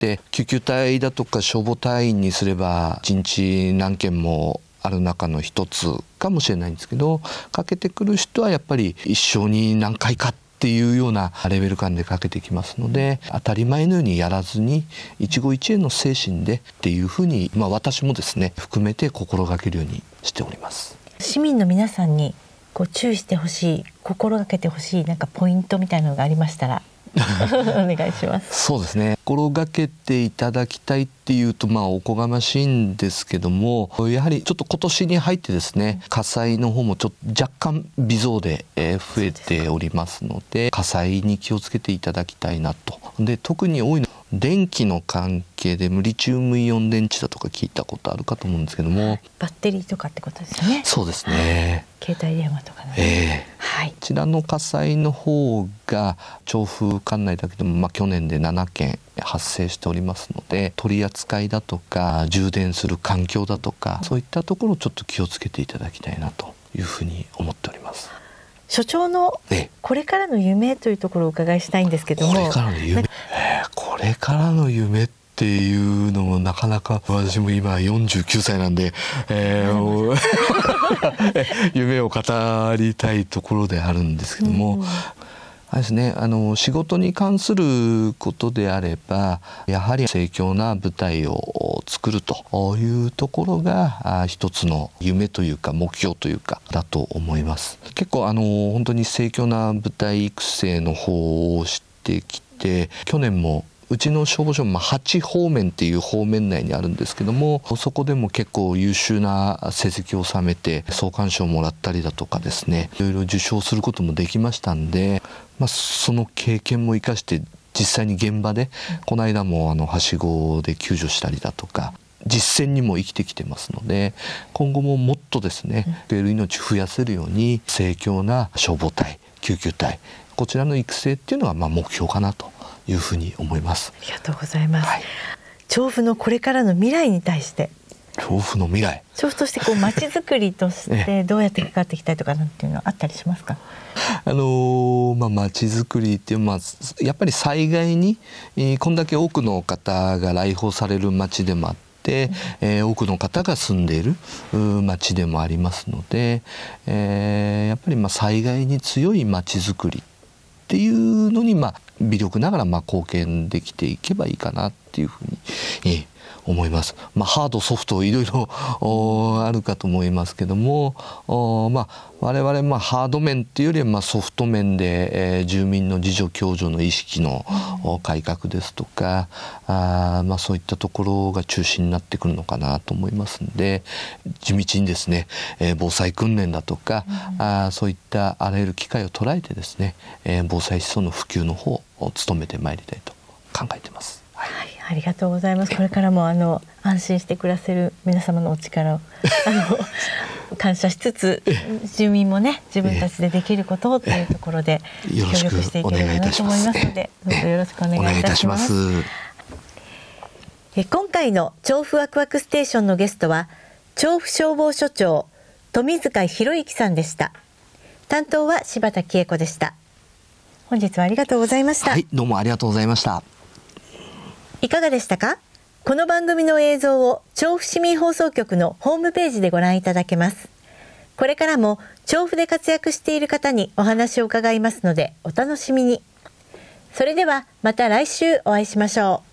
って救急隊だとか消防隊員にすれば1日何件もある中の一つかもしれないんですけど、かけてくる人はやっぱり一生に何回かっていうようなレベル感でかけてきますので、当たり前のようにやらずに一期一会の精神でっていうふうに、私もですね含めて心がけるようにしております。 市民の皆さんに注意してほしい、心がけてほしいポイントみたいなのがありましたらお願いします。 そうですね、心がけていただきたいっていうとおこがましいんですけども、やはりちょっと今年に入ってですね、火災の方もちょっと若干微増で増えておりますので、火災に気をつけていただきたいなと。で特に多いのは電気の関係でリチウムイオン電池だとか聞いたことあるかと思うんですけども、 バッテリーとかってことですよね。 そうですね、 携帯電話とかの、 はい、こちらの火災の方が調布管内だけでも去年で7件発生しておりますので、取り扱いだとか充電する環境だとか、そういったところをちょっと気をつけていただきたいなというふうに思っております。 所長のこれからの夢というところをお伺いしたいんですけども、 これからの夢、これからの夢っていうのもなかなか、私も今49歳なんで、夢を語りたいところであるんですけども、あれですね、仕事に関することであればやはり盛況な舞台を作るというところが一つの夢というか目標というかだと思います。結構本当に盛況な舞台育成の方をしてきて、去年もうちの消防署も8方面っていう方面内にあるんですけども、そこでも結構優秀な成績を収めて総監賞をもらったりだとかですね、いろいろ受賞することもできましたんで、その経験も生かして実際に現場で、この間もはしごで救助したりだとか実践にも生きてきてますので、今後ももっとですね救える命増やせるように盛況な消防隊、救急隊、こちらの育成っていうのが目標かなというふうに思います。 ありがとうございます。調布のこれからの未来に対して、 調布の未来、 調布としてまちづくりとしてどうやって関わっていきたいとかなんていうのはあったりしますか？ まちづくりっていうやっぱり災害にこんだけ多くの方が来訪される町でもあって、多くの方が住んでいる町でもありますので、やっぱり災害に強い町づくりっていうのに微力ながら貢献できていけばいいかなっていうふうに思います。ハードソフトいろいろあるかと思いますけども、我々ハード面っていうよりはソフト面で、住民の自助共助の意識の改革ですとか、そういったところが中心になってくるのかなと思いますので、地道にですね、防災訓練だとか、そういったあらゆる機会を捉えてですね、防災思想の普及の方を努めてまいりたいと考えています。 ありがとうございます。これからも安心して暮らせる皆様のお力を感謝しつつ、住民もね自分たちでできることというところで協力していければなと思いますので、どうぞよろしくお願いいたします。今回の調布ワクワクステーションのゲストは調布消防署長富塚博之さんでした。担当は柴田恵子でした。本日はありがとうございました。 どうもありがとうございました。 いかがでしたか？この番組の映像を調布市民放送局のホームページでご覧いただけます。これからも調布で活躍している方にお話を伺いますのでお楽しみに。それではまた来週お会いしましょう。